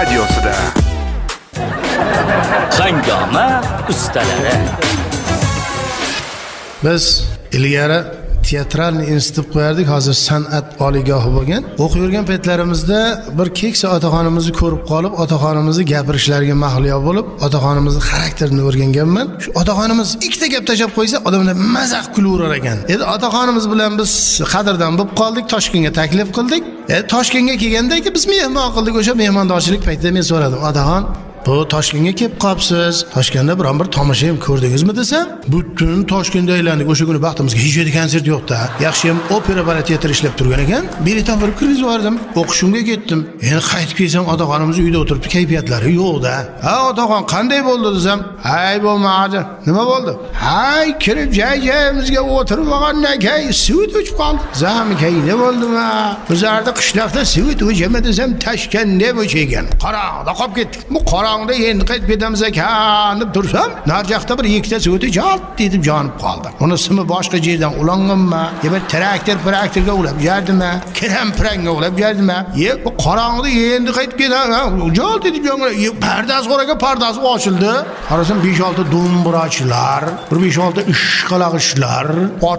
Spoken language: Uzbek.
radiosida. Hangoma ustalari. Biz ilgari teatralniy institut qo'yardik, hozir san'at oliygohi bo'lgan. O'qib yurgan paytlarimizda bir keksa otaxonimizni ko'rib qolib, otaxonimizni gapirishlariga mahliyo bo'lib, otaxonimizni xarakterini o'rganganman. Shu otaxonimiz ikkita gap tashab qo'ysa, odamlar mazax kulaverar ekan. Endi otaxonimiz bilan biz qadrdon bo'lib qoldik, Toshkentga taklif qildik. Toshkentga kelganda biz mehmon qildik. O'sha mehmondorchilik paytida men so'radim, "Otaxon, bu Toshkentga kelib qolibsiz. Toshkentda biron bir tomosha ham ko'rdingizmi?" desam, "Butun Toshkentda aylandik. O'sha kuni baxtimizga hech yerda konsert yo'qda. Yaxshi ham opera balet teatr ishlab turgan ekan. Bilet olib kirgizib yubordim. O'qishimga ketdim. Endi qaytib kelsam, otaxonimiz uyda o'tiribdi, kayfiyatlari yo'qda. Ha, otaxon qanday bo'ldi desam, "Hay bo'lmadi." "Nima bo'ldi?" "Hay, kirib joy-joyimizga o'tirib olgandan keyin suv o'chib qoldi." "Zahmi kayda bo'ldimi? Bizlarda qishloqda suv o'chimi desam, Toshkentda o'chgan. Qorong'ida qolib ketdik. Bu qorong'ida endi qaytib ketamiz ekan deb tursam, narjoqda bir ikkita suvti jalt etib yonib qoldi. Unisimi boshqa yerdan ulanganmi? Yo bir traktorga ulab yerdimi? Kiram-piranga ulab yerdimi? Bu qorong'ida endi qaytib ketamiz. Jalt etib yongan. Pardasi qo'raga pardasi ochildi. Qarasam 5-6 do'mbirachilar, bir 5-6 ishqalag'ishlar,